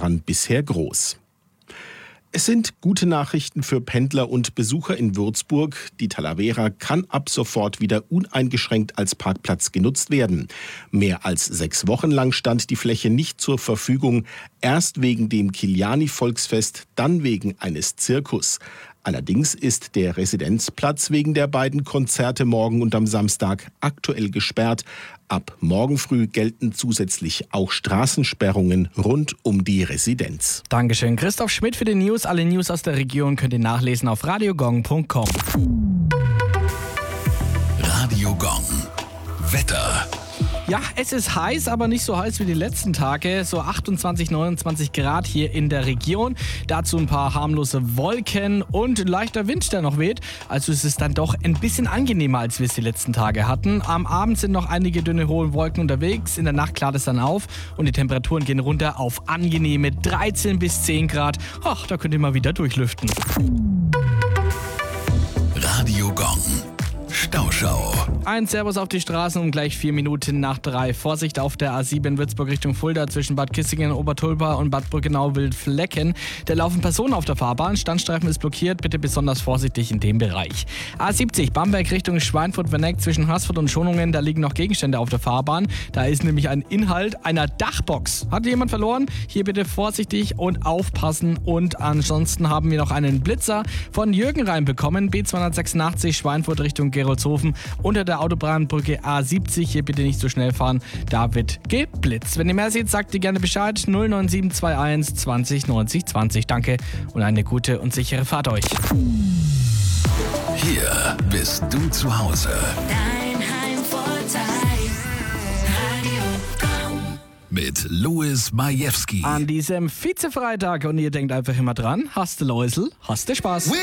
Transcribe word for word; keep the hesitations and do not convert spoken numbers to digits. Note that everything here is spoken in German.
daran bisher groß. Es sind gute Nachrichten für Pendler und Besucher in Würzburg. Die Talavera kann ab sofort wieder uneingeschränkt als Parkplatz genutzt werden. Mehr als sechs Wochen lang stand die Fläche nicht zur Verfügung. Erst wegen dem Kiliani-Volksfest, dann wegen eines Zirkus. Allerdings ist der Residenzplatz wegen der beiden Konzerte morgen und am Samstag aktuell gesperrt. Ab morgen früh gelten zusätzlich auch Straßensperrungen rund um die Residenz. Dankeschön, Christoph Schmidt für die News. Alle News aus der Region könnt ihr nachlesen auf radiogong punkt com. Radio Gong. Wetter. Ja, es ist heiß, aber nicht so heiß wie die letzten Tage. So achtundzwanzig, neunundzwanzig Grad hier in der Region. Dazu ein paar harmlose Wolken und ein leichter Wind, der noch weht. Also es ist dann doch ein bisschen angenehmer, als wir es die letzten Tage hatten. Am Abend sind noch einige dünne, hohe Wolken unterwegs. In der Nacht klart es dann auf und die Temperaturen gehen runter auf angenehme dreizehn bis zehn Grad. Ach, da könnt ihr mal wieder durchlüften. Radio Gong. Stauschau. Ein Servus auf die Straßen um gleich vier Minuten nach drei. Vorsicht auf der A sieben Würzburg Richtung Fulda zwischen Bad Kissingen, Obertulpa und Bad Brückenau-Wildflecken. Da laufen Personen auf der Fahrbahn. Standstreifen ist blockiert. Bitte besonders vorsichtig in dem Bereich. A siebzig Bamberg Richtung Schweinfurt-Werneck zwischen Haßfurt und Schonungen. Da liegen noch Gegenstände auf der Fahrbahn. Da ist nämlich ein Inhalt einer Dachbox. Hat jemand verloren? Hier bitte vorsichtig und aufpassen. Und ansonsten haben wir noch einen Blitzer von Jürgen reinbekommen. B zweihundertsechsundachtzig Schweinfurt Richtung Gerolzhofen unter der Autobahnbrücke A siebzig. Hier bitte nicht so schnell fahren, da wird geblitzt. Wenn ihr mehr seht, sagt ihr gerne Bescheid. null neun sieben zwei eins zwanzig neunzig zwanzig. Danke und eine gute und sichere Fahrt euch. Hier bist du zu Hause. Dein Heimvorteil. Radio Gong. Mit Louis Majewski. An diesem Vize-Freitag und ihr denkt einfach immer dran, hast du Läusel, hast du Spaß.